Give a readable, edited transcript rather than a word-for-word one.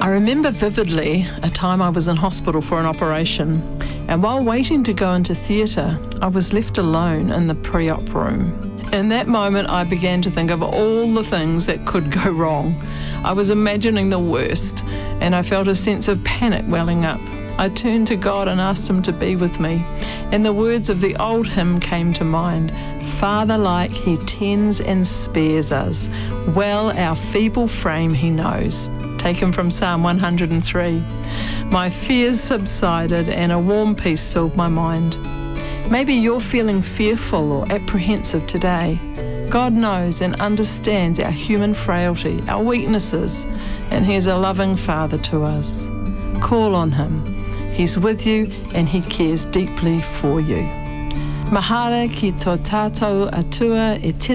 I remember vividly a time I was in hospital for an operation, and while waiting to go into theatre, I was left alone in the pre-op room. In that moment, I began to think of all the things that could go wrong. I was imagining the worst, and I felt a sense of panic welling up. I turned to God and asked Him to be with me, and the words of the old hymn came to mind. Father-like, He tends and spares us. Well, our feeble frame He knows. Taken from Psalm 103. My fears subsided and a warm peace filled my mind. Maybe you're feeling fearful or apprehensive today. God knows and understands our human frailty, our weaknesses, and He is a loving Father to us. Call on Him. He's with you and He cares deeply for you. Mahara ki tō tātou atua e tēnā